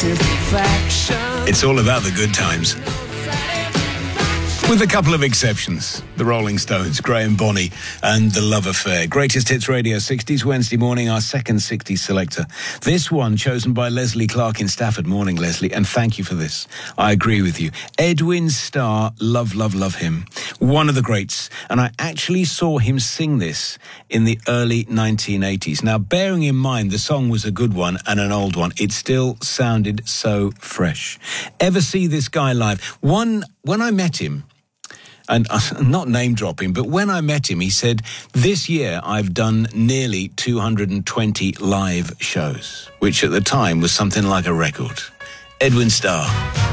It's all about the good times. With a couple of exceptions. The Rolling Stones, Graham Bonney and The Love Affair. Greatest Hits Radio 60s, Wednesday morning, our second 60s selector. This one chosen by Leslie Clark in Stafford. Morning, Leslie, and thank you for this. I agree with you. Edwin Starr, love, love, love him. One of the greats. And I actually saw him sing this in the early 1980s. Now, bearing in mind the song was a good one and an old one, it still sounded so fresh. Ever see this guy live? When I met him, and I'm not name dropping, but when I met him, he said, this year I've done nearly 220 live shows, which at the time was something like a record. Edwin Starr.